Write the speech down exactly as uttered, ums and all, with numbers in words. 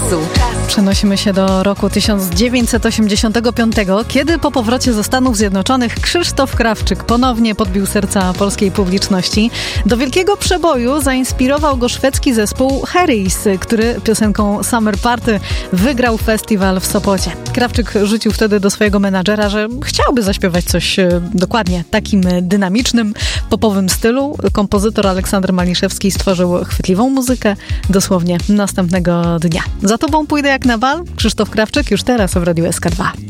czasu. Przenosimy się do roku tysiąc dziewięćset osiemdziesiątego piątego, kiedy po powrocie ze Stanów Zjednoczonych Krzysztof Krawczyk ponownie podbił serca polskiej publiczności. Do wielkiego przeboju zainspirował go szwedzki zespół Harrys, który piosenką Summer Party wygrał festiwal w Sopocie. Krawczyk rzucił wtedy do swojego menadżera, że chciałby zaśpiewać coś e, dokładnie takim dynamicznym, popowym stylu. Kompozytor Aleksander Maliszewski stworzył chwytliwą muzykę dosłownie następnego dnia. Za tobą pójdę jak na bal. Krzysztof Krawczyk już teraz w Radiu S K dwa.